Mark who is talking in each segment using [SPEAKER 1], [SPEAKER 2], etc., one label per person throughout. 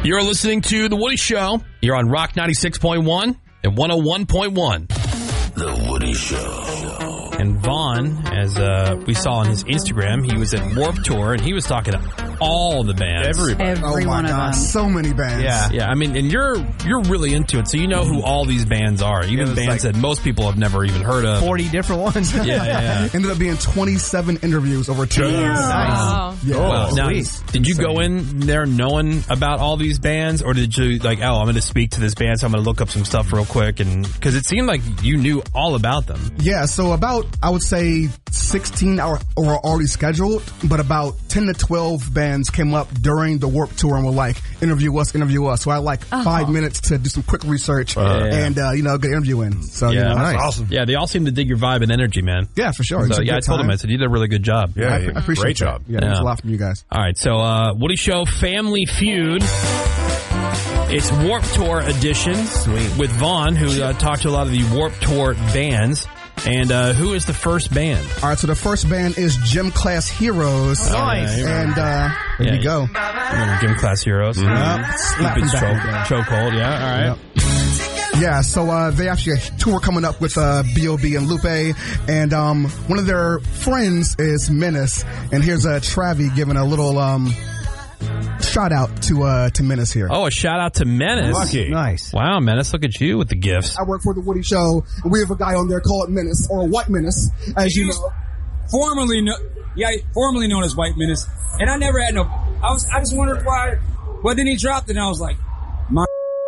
[SPEAKER 1] You're listening to The Woody Show. You're on Rock 96.1 and 101.1.
[SPEAKER 2] The Woody Show.
[SPEAKER 1] And Vaughn, as we saw on his Instagram, he was at Warped Tour, and he was talking to all the bands.
[SPEAKER 3] Every one of them.
[SPEAKER 4] So many bands.
[SPEAKER 1] Yeah. I mean, and you're really into it, so you know who all these bands are. Even bands that most people have never even heard of.
[SPEAKER 5] 40 different ones.
[SPEAKER 1] Yeah.
[SPEAKER 4] Ended up being 27 interviews over 2 years.
[SPEAKER 5] Nice.
[SPEAKER 4] Yeah.
[SPEAKER 1] Wow. Now, did you go in there knowing about all these bands, or did you I'm going to speak to this band, so I'm going to look up some stuff real quick? And because it seemed like you knew all about them.
[SPEAKER 4] Yeah, so about, I would say 16 were already scheduled, but about 10 to 12 bands came up during the Warped Tour and were like, interview us. So I had 5 minutes to do some quick research and, get an interview in. So,
[SPEAKER 1] that's
[SPEAKER 6] awesome.
[SPEAKER 1] Yeah, they all seem to dig your vibe and energy, man.
[SPEAKER 4] Yeah, for sure.
[SPEAKER 1] So, I told him, I said, you did a really good job.
[SPEAKER 6] Yeah,
[SPEAKER 4] I appreciate
[SPEAKER 6] great
[SPEAKER 4] that.
[SPEAKER 6] job.
[SPEAKER 4] Yeah, thanks a lot from you guys.
[SPEAKER 1] All right, so Woody Show Family Feud. It's Warped Tour edition.
[SPEAKER 5] Sweet.
[SPEAKER 1] With Vaughn, who talked to a lot of the Warped Tour bands. And who is the first band?
[SPEAKER 4] All right, so the first band is Gym Class Heroes.
[SPEAKER 5] Nice.
[SPEAKER 4] And there you go.
[SPEAKER 1] Remember Gym Class Heroes? Stupid chokehold, yeah, all right.
[SPEAKER 4] Yep. Yeah, so they actually have a tour coming up with B.O.B. and Lupe, and one of their friends is Menace, and here's Travi giving a little shout out to Menace here.
[SPEAKER 1] Oh, a shout out to Menace.
[SPEAKER 6] Lucky.
[SPEAKER 5] Nice.
[SPEAKER 1] Wow, Menace, look at you with the gifts.
[SPEAKER 4] I work for the Woody Show, and we have a guy on there called Menace, or White Menace, as you know.
[SPEAKER 7] Formerly known as White Menace, and I never had no. I just wondered why. Well, then he dropped it, and I was like, my.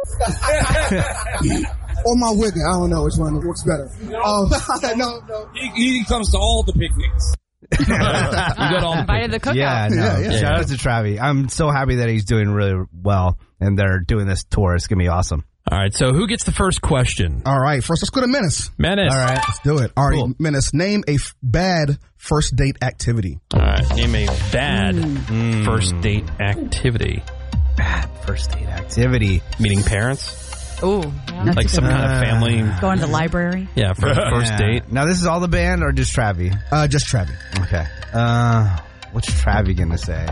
[SPEAKER 4] Or my wig. I don't know which one works better. No.
[SPEAKER 7] He comes to all the picnics.
[SPEAKER 1] You got all
[SPEAKER 3] Invited the cookout.
[SPEAKER 5] Yeah, Shout out to Travi. I'm so happy that he's doing really well, and they're doing this tour. It's going to be awesome.
[SPEAKER 1] All right, so who gets the first question?
[SPEAKER 4] All right, first let's go to Menace.
[SPEAKER 1] Menace.
[SPEAKER 5] All right.
[SPEAKER 4] Let's do it. All right,
[SPEAKER 5] Cool.
[SPEAKER 4] Menace, name a bad first date activity.
[SPEAKER 1] All right, name a bad first date activity.
[SPEAKER 5] Bad first date activity.
[SPEAKER 1] Meeting parents?
[SPEAKER 3] Ooh.
[SPEAKER 1] Like some kind of family.
[SPEAKER 3] Going to the library.
[SPEAKER 1] Yeah, for a first
[SPEAKER 5] Yeah.
[SPEAKER 1] date.
[SPEAKER 5] Now, this is all the band or just Travi?
[SPEAKER 4] Just Travi.
[SPEAKER 5] Okay. What's Travi going to say?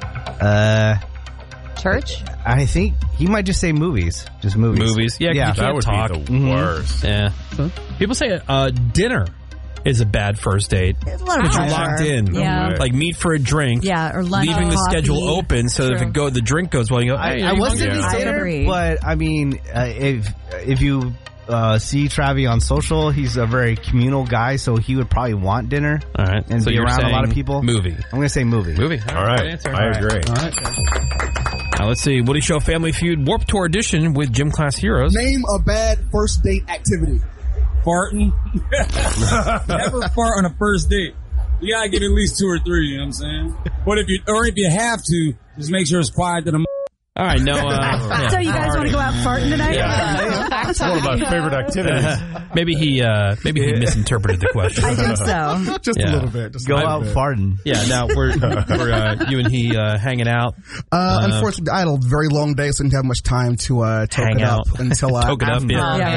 [SPEAKER 3] Church?
[SPEAKER 5] I think he might just say movies. Just movies.
[SPEAKER 1] Movies. Yeah, you
[SPEAKER 6] That
[SPEAKER 1] can't
[SPEAKER 6] would
[SPEAKER 1] talk.
[SPEAKER 6] be the worst.
[SPEAKER 1] Yeah. People say dinner is a bad first date.
[SPEAKER 3] There's a lot of
[SPEAKER 1] But you're
[SPEAKER 3] pressure.
[SPEAKER 1] locked in.
[SPEAKER 3] Yeah.
[SPEAKER 1] Like meet for a drink.
[SPEAKER 3] Yeah, or lunch.
[SPEAKER 1] Leaving the
[SPEAKER 3] coffee.
[SPEAKER 1] schedule open so that if the drink goes well, you go, hey,
[SPEAKER 5] I was
[SPEAKER 1] hungry?
[SPEAKER 5] thinking
[SPEAKER 3] I
[SPEAKER 5] dinner,
[SPEAKER 3] agree.
[SPEAKER 5] but I mean, if you see Travi on social, he's a very communal guy, so he would probably want dinner.
[SPEAKER 1] All right.
[SPEAKER 5] And
[SPEAKER 1] so
[SPEAKER 5] be
[SPEAKER 1] you're
[SPEAKER 5] around a lot of
[SPEAKER 1] saying
[SPEAKER 5] people.
[SPEAKER 1] Movie.
[SPEAKER 5] I'm going to say movie.
[SPEAKER 1] Movie.
[SPEAKER 6] All right.
[SPEAKER 1] Good answer.
[SPEAKER 6] I agree.
[SPEAKER 4] All right.
[SPEAKER 1] Now let's see. Woody Show Family Feud Warped Tour edition with Gym Class Heroes.
[SPEAKER 4] Name a bad first date activity.
[SPEAKER 7] Farting. Never fart on a first date. You gotta get at least 2 or 3. You know what I'm saying? But if you have to, just make sure it's quiet to the.
[SPEAKER 1] All right, no. Yeah.
[SPEAKER 3] So you guys want to go out farting tonight?
[SPEAKER 6] It's one of my favorite activities.
[SPEAKER 1] Maybe he misinterpreted the question.
[SPEAKER 3] I think so.
[SPEAKER 4] Just a little bit. Just
[SPEAKER 5] Go
[SPEAKER 4] a little
[SPEAKER 5] out
[SPEAKER 4] bit.
[SPEAKER 5] farting.
[SPEAKER 1] Yeah, now we're you and he hanging out.
[SPEAKER 4] Unfortunately, I had a very long day, so I didn't have much time to
[SPEAKER 1] Hang
[SPEAKER 4] toke it
[SPEAKER 1] out.
[SPEAKER 4] up until
[SPEAKER 1] Toke it up, yeah.
[SPEAKER 3] Yeah.